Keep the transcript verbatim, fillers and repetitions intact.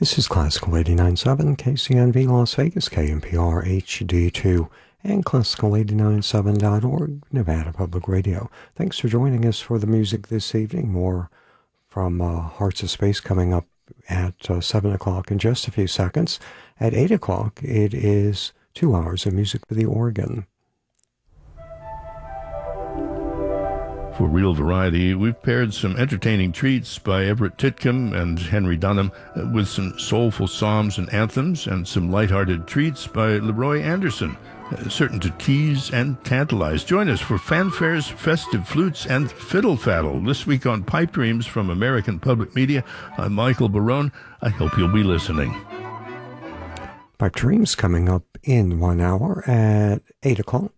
This is Classical eighty-nine point seven, K C N V Las Vegas, K N P R H D two, and Classical eighty-nine point seven dot org, Nevada Public Radio. Thanks for joining us for the music this evening. More from uh, Hearts of Space coming up at uh, seven o'clock in just a few seconds. At eight o'clock, it is two hours of music for the organ. For real variety, we've paired some entertaining treats by Everett Titcomb and Henry Dunham with some soulful psalms and anthems, and some lighthearted treats by Leroy Anderson, certain to tease and tantalize. Join us for fanfares, festive flutes, and fiddle faddle this week on Pipe Dreams from American Public Media. I'm Michael Barone. I hope you'll be listening. Pipe Dreams coming up in one hour at eight o'clock.